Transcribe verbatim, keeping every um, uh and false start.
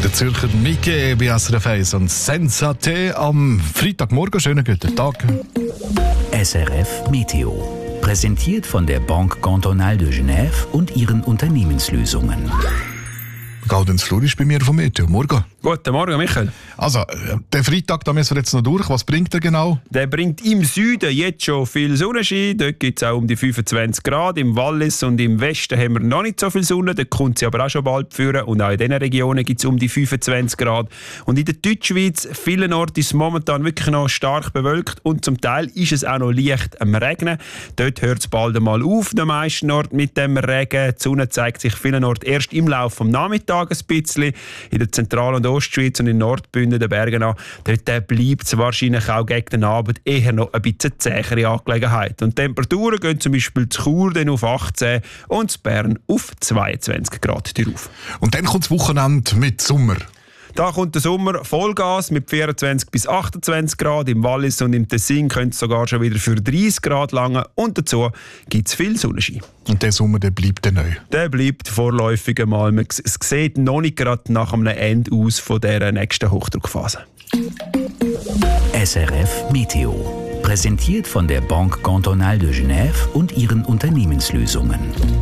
Der Zürcher Mike bei S R F eins und Sensate am Freitagmorgen. Schönen guten Tag. S R F Meteo. Präsentiert von der Banque Cantonale de Genève und ihren Unternehmenslösungen. Gaudenz Flur ist bei mir vom Meteo. Morgen. Guten Morgen, Michael. Also, der Freitag, da müssen wir jetzt noch durch. Was bringt er genau? Der bringt im Süden jetzt schon viel Sonnenschein. Dort gibt es auch um die fünfundzwanzig Grad. Im Wallis und im Westen haben wir noch nicht so viel Sonne. Dort kommt sie aber auch schon bald führen. Und auch in diesen Regionen gibt es um die fünfundzwanzig Grad. Und in der Deutschschweiz, vielen Orten ist es momentan wirklich noch stark bewölkt. Und zum Teil ist es auch noch leicht am Regnen. Dort hört es bald einmal auf, den meisten Orten mit dem Regen. Die Sonne zeigt sich vielen Orten erst im Laufe des Nachmittags ein bisschen. In der Zentral- und Ostschweiz und in Nordbünden, den Bergen an, dort bleibt es wahrscheinlich auch gegen den Abend eher noch ein bisschen zähere Angelegenheit. Und die Temperaturen gehen zum Beispiel zu Chur dann auf achtzehn und zu Bern auf zweiundzwanzig Grad drauf. Und dann kommt das Wochenende mit Sommer. Da kommt der Sommer Vollgas mit vierundzwanzig bis achtundzwanzig Grad. Im Wallis und im Tessin könnte es sogar schon wieder für dreißig Grad langen. Und dazu gibt es viel Sonnenschein. Und der Sommer, der bleibt dann neu? Der bleibt vorläufig einmal. Es sieht noch nicht gerade nach einem Ende aus von dieser nächsten Hochdruckphase. S R F Meteo. Präsentiert von der Banque Cantonale de Genève und ihren Unternehmenslösungen.